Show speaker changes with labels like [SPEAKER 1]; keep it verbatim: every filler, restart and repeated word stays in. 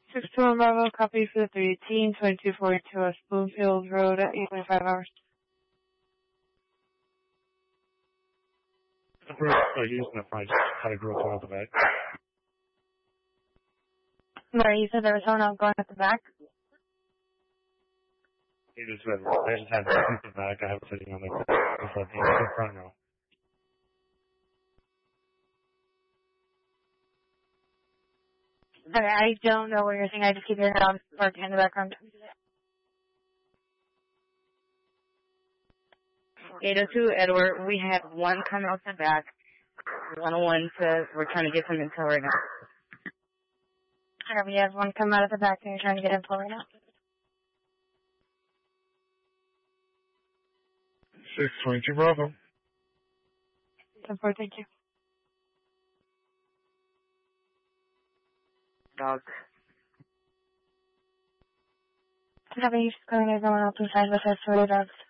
[SPEAKER 1] six two one Bravo, copy for the three eighteen, twenty-two forty-two West Bloomfield Road at eight twenty-five hours.
[SPEAKER 2] Are you using the front? Had a girl come out the back.
[SPEAKER 1] Sorry, you said there was someone else going at the back?
[SPEAKER 2] You just said, I just had the back. I have it sitting on the, the front row.
[SPEAKER 1] Okay, I don't know what you're saying. I just keep hearing it on working in the background.
[SPEAKER 3] eight oh two Edward, we had one come out the back. one oh one says we're trying to get some intel right now.
[SPEAKER 1] Okay, we have one come out of the back and you're trying to get info right now.
[SPEAKER 2] six twenty-two Bravo.
[SPEAKER 1] ten four, thank you.
[SPEAKER 3] Dog.
[SPEAKER 1] Copy, just going to go on outside with us for the dogs.